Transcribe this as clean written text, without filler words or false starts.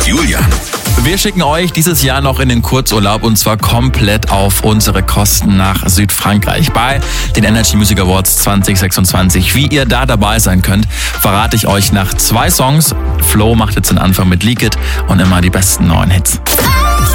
mit Julian. Wir schicken euch dieses Jahr noch in den Kurzurlaub und zwar komplett auf unsere Kosten nach Südfrankreich bei den Energy Music Awards 2026. Wie ihr da dabei sein könnt, verrate ich euch nach 2 Songs. Flo macht jetzt den Anfang mit Leak It und immer die besten neuen Hits.